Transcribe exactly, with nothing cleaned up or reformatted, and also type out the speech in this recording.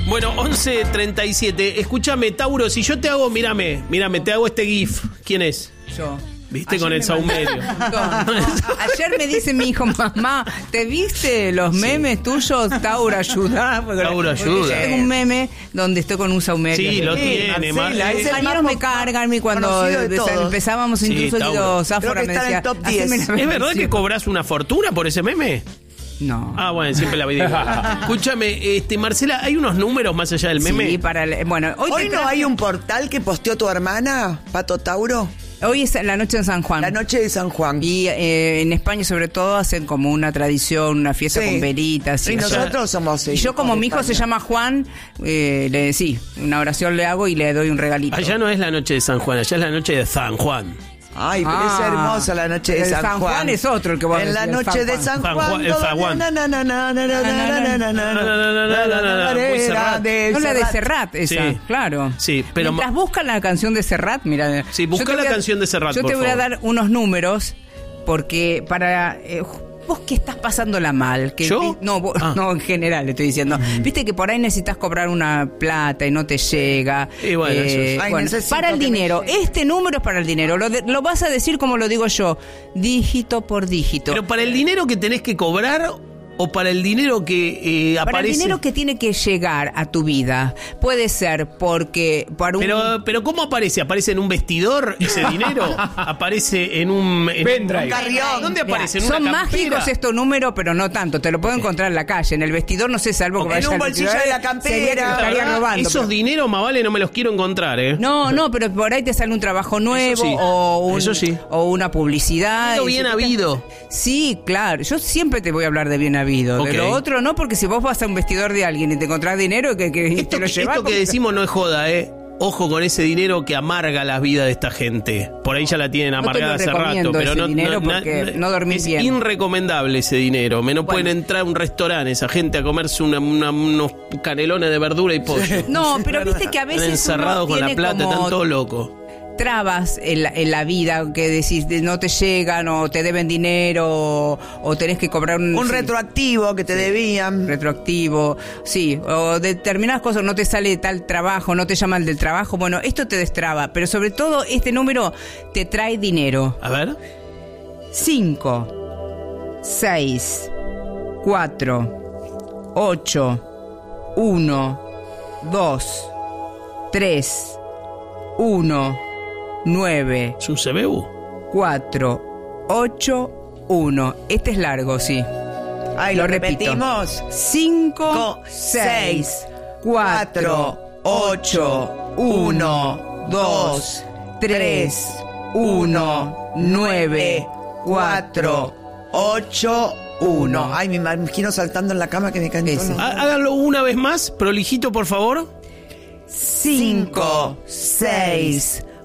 Bueno, once treinta y siete. Escúchame, Tauro, si yo te hago, mírame, mírame, te hago este GIF. ¿Quién es? Yo. ¿Viste? Ayer Con el saumerio. Ayer me dice mi hijo, mamá, ¿te viste los memes sí. tuyos? Tauro ayuda. Porque Tauro ayuda. Tengo un meme donde estoy con un saumerio. Sí, lo sí, tiene. Marcela, los compañeros me cargan y cuando empezábamos sí, incluso Tauro. los Áfora me decía, top diez. ¿Es verdad que cobras una fortuna por ese meme? No. Ah, bueno, siempre la vida. Escúchame, este, Marcela, ¿hay unos números más allá del meme? Sí, para el, bueno, hoy, ¿Hoy no traje... hay un portal que posteó tu hermana, Pato Tauro? Hoy es la noche de San Juan. La noche de San Juan. Y eh, en España, sobre todo, hacen como una tradición, una fiesta sí. con velitas. Y, y nosotros somos... Y yo, como mi hijo se llama Juan, eh, le sí, una oración le hago y le doy un regalito. Allá no es la noche de San Juan, allá es la noche de San Juan. Ay, pero ah, es hermosa la noche de San, San Juan. Juan es otro el que vos En la noche de San Juan. El San Juan. No la de Serrat, esa, sí. claro. Sí, pero mientras buscan la canción de Serrat, mira. Sí, busca la a, canción de Serrat, Yo por te voy favor. a dar unos números porque para... Eh, vos que estás pasándola mal. Que, ¿Yo? No, vos, ah. no, en general le estoy diciendo. Mm. Viste que por ahí necesitas cobrar una plata y no te llega. Y bueno, eh, eso es. Ay, bueno para el dinero. Este número es para el dinero. Lo, de, lo vas a decir como lo digo yo. Dígito por dígito. Pero para el dinero que tenés que cobrar... ¿O para el dinero que eh, aparece? Para el dinero que tiene que llegar a tu vida. Puede ser porque... Para un... pero, pero ¿cómo aparece? ¿Aparece en un vestidor ese dinero? ¿Aparece en un... En un carrión? ¿Dónde aparece? ¿En Son una mágicos estos números, pero no tanto. Te lo puedo encontrar en la calle. En el vestidor, no sé, salvo que okay. vaya en un bolsillo de la campera. Estaría robando. Esos pero... dineros más vale no me los quiero encontrar, ¿eh? No, no, pero por ahí te sale un trabajo nuevo sí. o, un, Eso sí. o una publicidad. Pero bien habido. Sí, claro. Yo siempre te voy a hablar de bien habido. Okay. De lo otro no, porque si vos vas a un vestidor de alguien y te encontrás dinero, que, que esto, te lo llevas. Esto porque... que decimos no es joda, ¿eh? Ojo con ese dinero que amarga la vida de esta gente. Por ahí ya la tienen amargada no hace rato, pero ese no, dinero no, porque no, no dormís es bien. Es irrecomendable ese dinero. Me no bueno. pueden entrar a un restaurante esa gente a comerse una, una, unos canelones de verdura y pollo. No, pero viste que a veces están encerrados con la plata, como... están todos locos. Trabas en la, en la vida que decís no te llegan o te deben dinero o, o tenés que cobrar un, un sí, retroactivo que te debían retroactivo, sí, o determinadas cosas, no te sale tal trabajo, no te llaman del trabajo, bueno, esto te destraba, pero sobre todo este número te trae dinero. A ver. Cinco, seis, cuatro, ocho, uno, dos, tres, uno, nueve. ¿Es un C B U? cuatro, ocho, uno. Este es largo, sí. Ay, lo, lo repito. repetimos. cinco, seis, cuatro, ocho, uno, dos, tres, uno, nueve, cuatro, ocho, uno. Ay, me imagino saltando en la cama que me cayó. Háganlo una vez más, prolijito, por favor. cinco, seis,